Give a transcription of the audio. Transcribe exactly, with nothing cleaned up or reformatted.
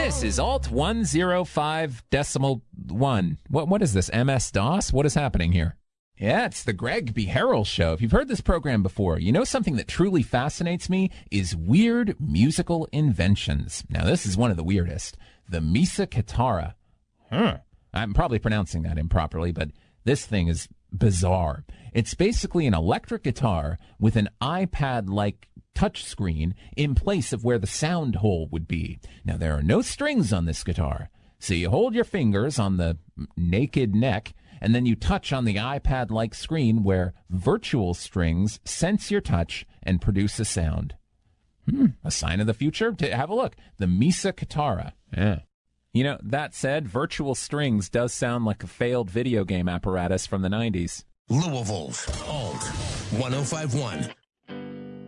This is Alt one oh five decimal one. What What is this, M S DOS? What is happening here? Yeah, it's the Greg B. Harrell Show. If you've heard this program before, you know something that truly fascinates me is weird musical inventions. Now, this is one of the weirdest. The Mesa Kitara. Huh. I'm probably pronouncing that improperly, but this thing is bizarre. It's basically an electric guitar with an iPad-like touchscreen in place of where the sound hole would be. Now, there are no strings on this guitar, so you hold your fingers on the naked neck, and then you touch on the iPad-like screen where virtual strings sense your touch and produce a sound. Hmm, a sign of the future? To have a look. The Mesa Kitara. Yeah. You know, that said, virtual strings does sound like a failed video game apparatus from the nineties. Louisville's Alt one oh five one.